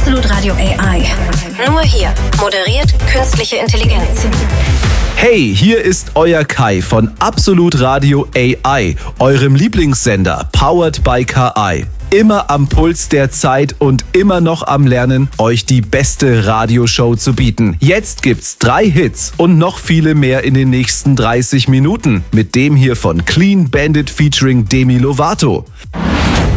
Absolut Radio AI. Nur hier moderiert künstliche Intelligenz. Hey, hier ist euer Kai von Absolut Radio AI, eurem Lieblingssender, powered by KI. Immer am Puls der Zeit und immer noch am Lernen, euch die beste Radioshow zu bieten. Jetzt gibt's 3 Hits und noch viele mehr in den nächsten 30 Minuten. Mit dem hier von Clean Bandit featuring Demi Lovato.